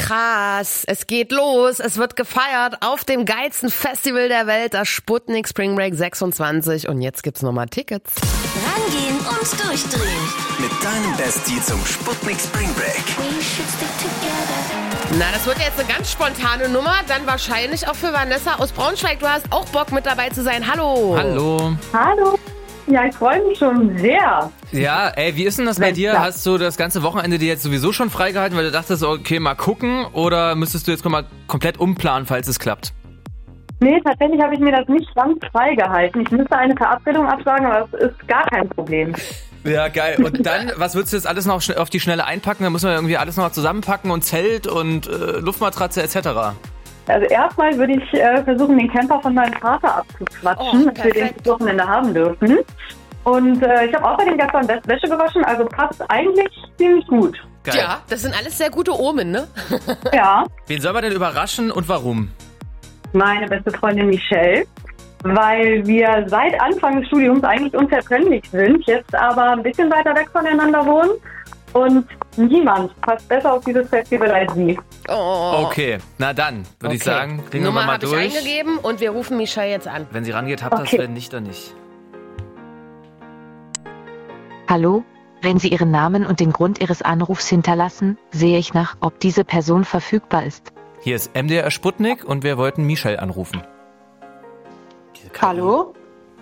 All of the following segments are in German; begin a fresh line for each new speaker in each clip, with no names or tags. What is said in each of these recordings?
krass. Es geht los. Es wird gefeiert auf dem geilsten Festival der Welt, das Sputnik Spring Break 26. Und jetzt gibt's nochmal Tickets.
Rangehen und durchdrehen.
Mit deinem Bestie zum Sputnik Spring Break.
Na, das wird jetzt eine ganz spontane Nummer. Dann wahrscheinlich auch für Vanessa aus Braunschweig. Du hast auch Bock mit dabei zu sein. Hallo.
Hallo.
Hallo. Ja, ich freue mich schon sehr.
Ja, ey, wie ist denn das bei dir? Hast du das ganze Wochenende dir jetzt sowieso schon freigehalten, weil du dachtest, okay, mal gucken? Oder müsstest du jetzt mal komplett umplanen, falls es klappt?
Nee, tatsächlich habe ich mir das nicht ganz freigehalten. Ich müsste eine Verabredung absagen, aber das ist gar kein Problem.
Ja, geil. Und dann, was würdest du jetzt alles noch auf die Schnelle einpacken? Da muss man irgendwie alles noch zusammenpacken und Zelt und Luftmatratze etc.
Also erstmal würde ich versuchen, den Camper von meinem Vater abzuquatschen, dass wir den das Wochenende haben dürfen. Und ich habe außerdem gestern Wäsche gewaschen, also passt eigentlich ziemlich gut.
Geil.
Ja, das sind alles sehr gute Omen, ne?
Ja,
Wen soll man denn überraschen und warum?
meine beste Freundin Michelle, weil wir seit Anfang des Studiums eigentlich unzertrennlich sind, jetzt aber ein bisschen weiter weg voneinander wohnen. Und niemand passt besser auf dieses Festival als sie.
Oh.
Okay, na dann, würde ich sagen, kriegen wir
Nummer
mal
habe ich
durch.
eingegeben und wir rufen Michelle jetzt an.
Wenn sie rangeht, habt das, wenn nicht, dann nicht.
Hallo, wenn Sie Ihren Namen und den Grund Ihres Anrufs hinterlassen, sehe ich nach, ob diese Person verfügbar ist.
Hier ist MDR Sputnik und wir wollten Michelle anrufen.
Hallo?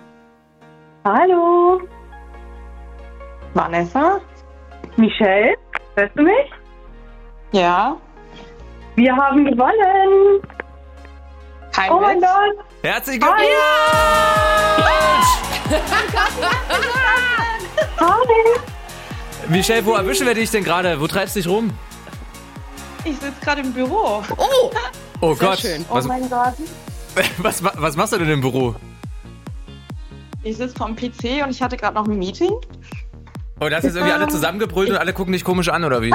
Hallo,
Vanessa?
Michelle, hörst du mich?
Ja?
Wir haben gewonnen!
Kein
Oh mein
Witz?
Gott!
Herzlichen Glückwunsch!
Hi!
Michelle, wo erwischen wir dich denn gerade? Wo treibst du dich rum?
Ich sitze gerade im Büro.
Oh,
Oh
sehr
Gott,
schön.
Oh mein Gott.
was machst du denn im Büro?
Ich sitze vorm PC und ich hatte gerade noch ein Meeting.
Und hast jetzt irgendwie alle zusammengebrüllt und alle gucken dich komisch an, oder wie?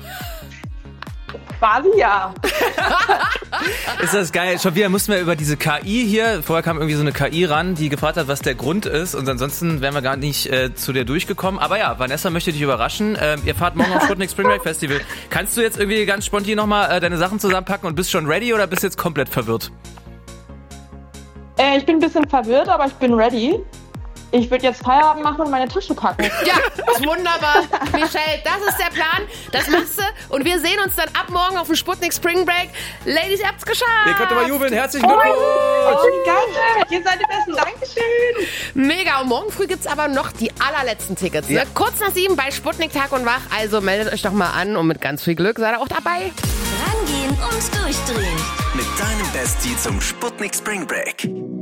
Quasi ja.
Ist das geil? Schon wieder mussten wir über diese KI hier, vorher kam irgendwie so eine KI ran, die gefragt hat, was der Grund ist, und ansonsten wären wir gar nicht zu dir durchgekommen. Aber ja, Vanessa möchte dich überraschen. Ihr fahrt morgen auf Sputnik Spring Break Festival. Kannst du jetzt irgendwie ganz spontan nochmal deine Sachen zusammenpacken und bist schon ready oder bist jetzt komplett verwirrt?
Ich bin ein bisschen verwirrt, aber ich bin ready. Ich würde jetzt Feierabend machen und meine Tasche packen.
Ja, ist wunderbar. Michelle, das ist der Plan. Das machst du. Und wir sehen uns dann ab morgen auf dem Sputnik Spring Break. Ladies, ihr habt's geschafft.
Ihr könnt aber jubeln. Herzlichen Glückwunsch!
Oh, wie geil. Ihr seid die Besten. Dankeschön.
Mega. Und morgen früh gibt's aber noch die allerletzten Tickets.
Ja.
Ne? Kurz nach 7 bei Sputnik Tag und Wach. Also meldet euch doch mal an und mit ganz viel Glück seid ihr auch dabei.
Rangehen und durchdrehen.
Mit deinem Bestie zum Sputnik Spring Break.